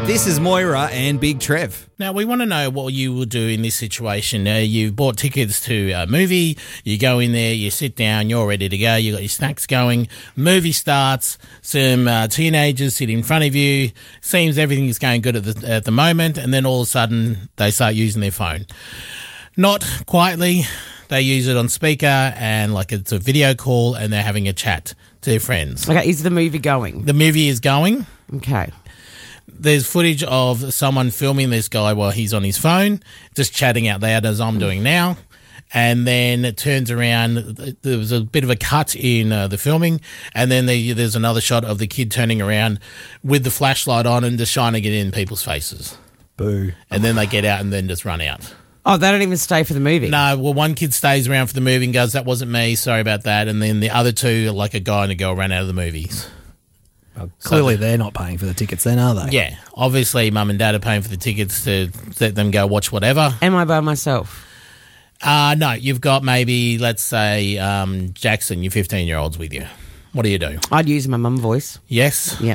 This is Moira and Big Trev. Now, we want to know what you will do in this situation. You bought tickets to a movie, you go in there, you sit down, you're ready to go, you got your snacks going, movie starts, some teenagers sit in front of you, seems everything is going good at the moment, and then all of a sudden they start using their phone. Not quietly, they use it on speaker and like it's a video call and they're having a chat to their friends. Okay, is the movie going? The movie is going. Okay. There's footage of someone filming this guy while he's on his phone, just chatting out loud as I'm doing now. And then it turns around. There was a bit of a cut in the filming. And then there's another shot of the kid turning around with the flashlight on and just shining it in people's faces. Boo. And then they get out and then just run out. Oh, they don't even stay for the movie? No, well, one kid stays around for the movie and goes, that wasn't me, sorry about that. And then the other two, like a guy and a girl, ran out of the movies. Well, clearly they're not paying for the tickets then, are they? Yeah. Obviously, mum and dad are paying for the tickets to let them go watch whatever. Am I by myself? No, you've got maybe, let's say, Jackson, your 15-year-old's with you. What do you do? I'd use my mum voice. Yes? Yeah.